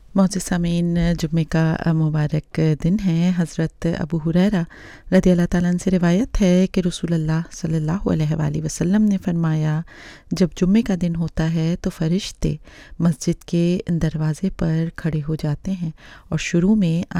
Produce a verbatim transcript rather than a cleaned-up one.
मोअज़्ज़िज़ सामीन, जुम्मे का मुबारक दिन है। हज़रत अबू हुरैरा रज़ियल्लाहु ताला अन्हु से रिवायत है कि रसूलुल्लाह सल्लल्लाहु अलैहि वसल्लम ने फरमाया, जब जुम्मे का दिन होता है तो फ़रिश्ते मस्जिद के दरवाज़े पर खड़े हो जाते हैं और शुरू में